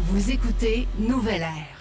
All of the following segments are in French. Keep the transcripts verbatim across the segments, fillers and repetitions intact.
Vous écoutez Nouvelle Ère.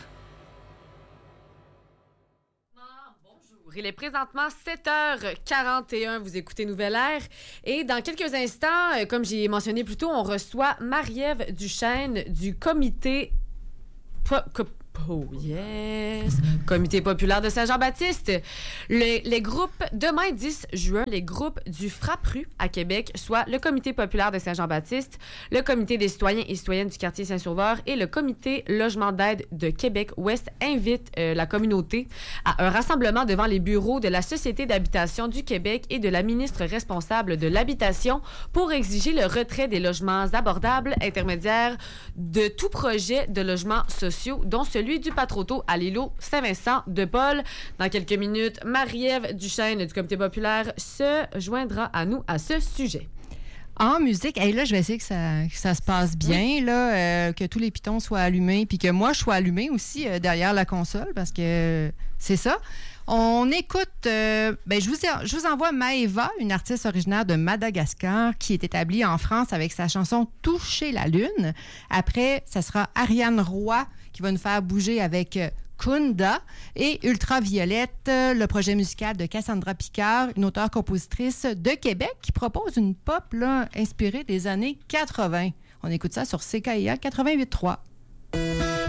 Bonjour, il est présentement sept heures quarante et un, vous écoutez Nouvelle Ère. Et dans quelques instants, comme j'ai mentionné plus tôt, on reçoit Marie-Ève Duchesne du comité... Po- co- Oh yes! Comité populaire de Saint-Jean-Baptiste. Les, les groupes, demain dix juin, les groupes du Frappru à Québec, soit le Comité populaire de Saint-Jean-Baptiste, le Comité des citoyens et citoyennes du quartier Saint-Sauveur et le Comité logement d'aide de Québec-Ouest invitent euh, la communauté à un rassemblement devant les bureaux de la Société d'habitation du Québec et de la ministre responsable de l'habitation pour exiger le retrait des logements abordables intermédiaires de tout projet de logements sociaux, dont celui du Patroto à l'îlot Saint-Vincent-de-Paul. Dans quelques minutes, Marie-Ève Duchesne du Comité populaire se joindra à nous à ce sujet. En musique, hey, là, je vais essayer que ça, que ça se passe bien, oui. là, euh, que tous les pitons soient allumés, puis que moi, je sois allumée aussi euh, derrière la console, parce que euh, c'est ça. On écoute, euh, ben, je, vous, je vous envoie Maëva, une artiste originaire de Madagascar, qui est établie en France avec sa chanson « Toucher la lune ». Après, ça sera Ariane Roy qui va nous faire bouger avec euh, Kunda et Ultraviolette, le projet musical de Cassandra Picard, une auteure-compositrice de Québec qui propose une pop là, inspirée des années quatre-vingts. On écoute ça sur C K I A quatre-vingt-huit point trois.